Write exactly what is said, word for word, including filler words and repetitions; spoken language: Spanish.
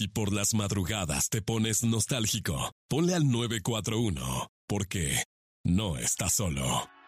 Si por las madrugadas te pones nostálgico, ponle al nueve cuatro uno, porque no estás solo.